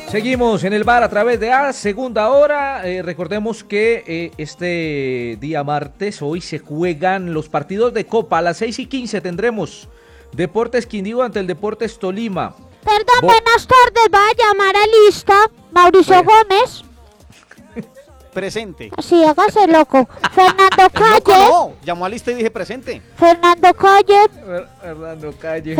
Seguimos en el bar a través de segunda hora. Recordemos que este día martes, hoy se juegan los partidos de Copa. A las 6:15 tendremos Deportes Quindío ante el Deportes Tolima. Perdón, buenas tardes. Va a llamar a lista Mauricio Gómez. Presente. Sí, hágase loco. Fernando Calle. No, llamó a lista y dije presente. Fernando Calle. Fernando Calle.